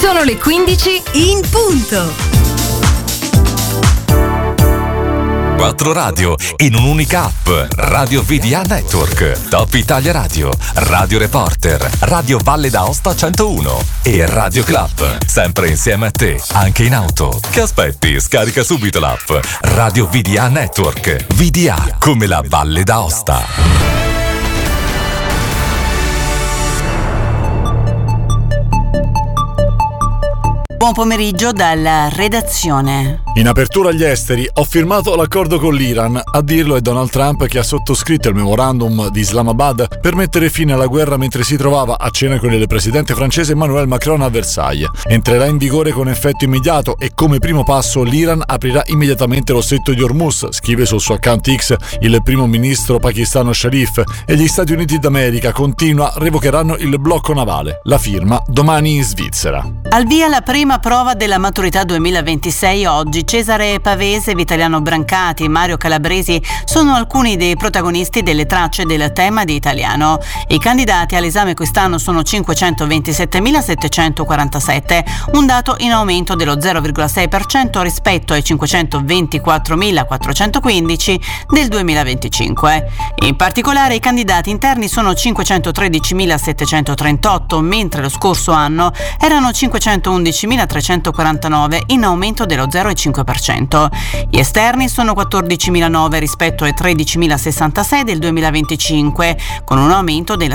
Sono le 15 in punto. 4 radio in un'unica app. Radio VDA Network, Top Italia Radio, Radio Reporter, Radio Valle d'Aosta 101 e Radio Club. Sempre insieme a te, anche in auto. Che aspetti? Scarica subito l'app Radio VDA Network. VDA come la Valle d'Aosta. Buon pomeriggio dalla redazione. In apertura agli esteri, ho firmato l'accordo con l'Iran. A dirlo è Donald Trump, che ha sottoscritto il memorandum di Islamabad per mettere fine alla guerra mentre si trovava a cena con il presidente francese Emmanuel Macron a Versailles. Entrerà in vigore con effetto immediato e come primo passo l'Iran aprirà immediatamente lo stretto di Hormuz, scrive sul suo account X il primo ministro pakistano Sharif, e gli Stati Uniti d'America, continua, revocheranno il blocco navale. La firma domani in Svizzera. Al via la prima prova della maturità 2026 oggi. Cesare Pavese, Vitaliano Brancati e Mario Calabresi sono alcuni dei protagonisti delle tracce del tema di italiano. I candidati all'esame quest'anno sono 527.747, un dato in aumento dello 0,6% rispetto ai 524.415 del 2025. In particolare i candidati interni sono 513.738, mentre lo scorso anno erano 511.349, in aumento dello 0,5%. Gli esterni sono 14.009 rispetto ai 13.066 del 2025, con un aumento del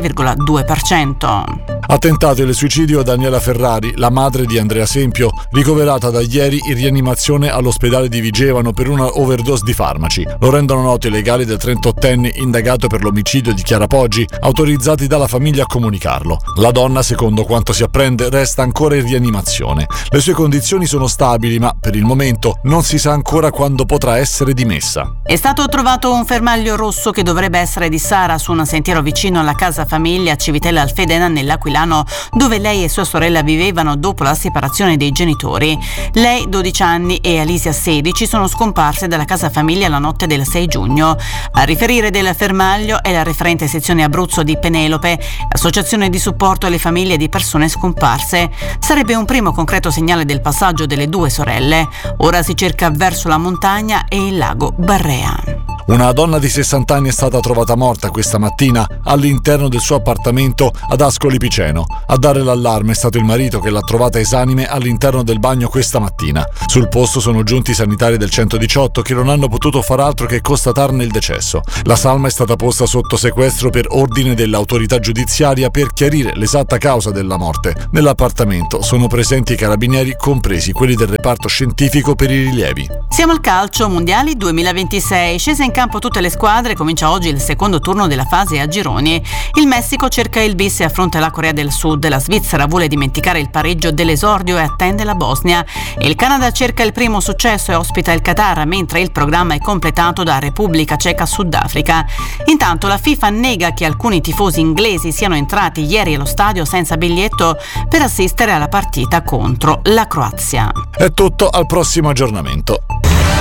7,2%. Attentato e suicidio a Daniela Ferrari, la madre di Andrea Sempio, ricoverata da ieri in rianimazione all'ospedale di Vigevano per una overdose di farmaci. Lo rendono noto i legali del 38enne indagato per l'omicidio di Chiara Poggi, autorizzati dalla famiglia a comunicarlo. La donna, secondo quanto si apprende, resta ancora in rianimazione. Le sue condizioni sono stabili, ma per il momento non si sa ancora quando potrà essere dimessa. È stato trovato un fermaglio rosso che dovrebbe essere di Sara su un sentiero vicino alla casa famiglia a Civitella Alfedena nell'Aquilano, dove lei e sua sorella vivevano dopo la separazione dei genitori. Lei, 12 anni, e Alisia, 16, sono scomparse dalla casa famiglia la notte del 6 giugno. A riferire del fermaglio è la referente sezione Abruzzo di Penelope, l'associazione di supporto alle famiglie di persone scomparse. Sarebbe un primo concreto segnale del passaggio delle due sorelle. Ora si cerca verso la montagna e il lago Barrea. Una donna di 60 anni è stata trovata morta questa mattina all'interno del suo appartamento ad Ascoli Piceno. A dare l'allarme è stato il marito, che l'ha trovata esanime all'interno del bagno questa mattina. Sul posto sono giunti i sanitari del 118 che non hanno potuto far altro che constatarne il decesso. La salma è stata posta sotto sequestro per ordine dell'autorità giudiziaria per chiarire l'esatta causa della morte. Nell'appartamento sono presenti i carabinieri, compresi quelli del reparto scientifico per i rilievi. Siamo al calcio, mondiali 2026. Scese in campo tutte le squadre, comincia oggi il secondo turno della fase a gironi. Il Messico cerca il bis e affronta la Corea del Sud. La Svizzera vuole dimenticare il pareggio dell'esordio e attende la Bosnia. Il Canada cerca il primo successo e ospita il Qatar, mentre il programma è completato da Repubblica Ceca Sudafrica. Intanto la FIFA nega che alcuni tifosi inglesi siano entrati ieri allo stadio senza biglietto per assistere alla partita contro la Croazia. È tutto, al prossimo aggiornamento.